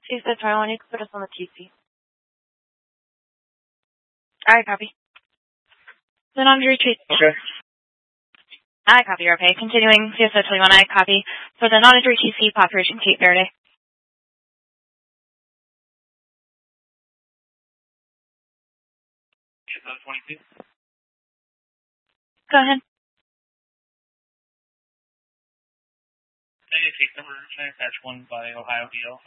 She's the trial, you can put us on the TC. Alright, copy. Then on to retreat. Okay. I copy your pay. Continuing CSO 21, I copy. For the non-entry TC, population Cape Verde. CSO 22. Go ahead. Hey, case number, Patch 1 by Ohio DL.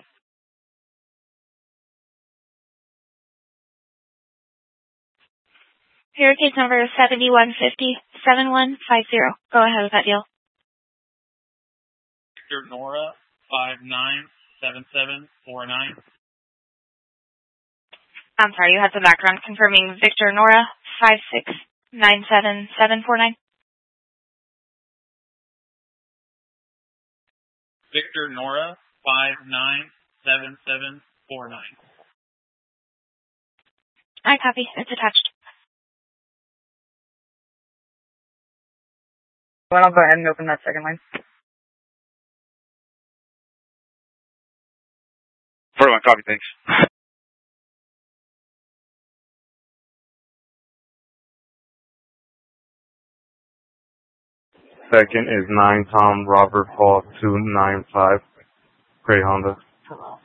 Here, case number 7150-7150. Go ahead with that deal. Victor Nora, 597749. I'm sorry, you had some background confirming Victor Nora, 5697749. Victor Nora, 597749. I copy. It's attached. Well, I'll go ahead and open that second line. 41, copy, thanks. Second is 9 Tom Robert Paul 295 Gray Honda.